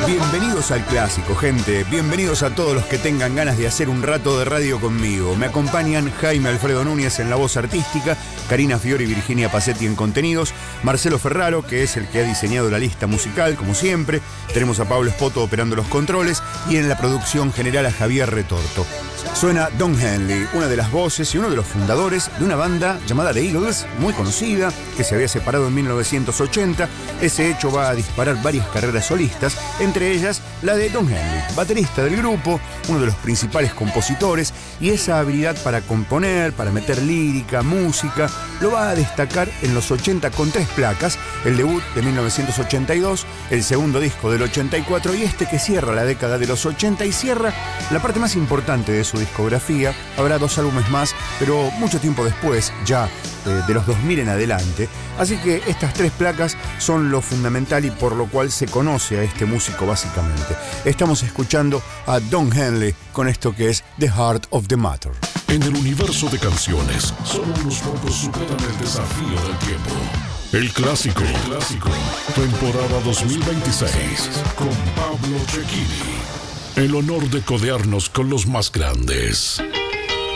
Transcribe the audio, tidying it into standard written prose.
Bienvenidos al clásico, gente. Bienvenidos a todos los que tengan ganas de hacer un rato de radio conmigo. Me acompañan Jaime Alfredo Núñez en la voz artística, Karina Fiori y Virginia Pacetti en contenidos, Marcelo Ferraro, que es el que ha diseñado la lista musical, como siempre. Tenemos a Pablo Espoto operando los controles y en la producción general a Javier Retorto. Suena Don Henley, una de las voces y uno de los fundadores de una banda llamada The Eagles, muy conocida, que se había separado en 1980. Ese hecho va a disparar varias carreras solistas, entre ellas la de Don Henley, baterista del grupo, uno de los principales compositores, y esa habilidad para componer, para meter lírica, música, lo va a destacar en los 80 con 3 placas, el debut de 1982, el segundo disco del 84 y este que cierra la década de los 80 y cierra la parte más importante de su discografía. Habrá 2 álbumes más, pero mucho tiempo después, ya de los 2000 en adelante. Así que estas 3 placas son lo fundamental y por lo cual se conoce a este músico básicamente. Estamos escuchando a Don Henley con esto que es The Heart of the Matter. En el universo de canciones, solo unos pocos superan el desafío del tiempo. El clásico, temporada 2026, con Pablo Cecchini. El honor de codearnos con los más grandes.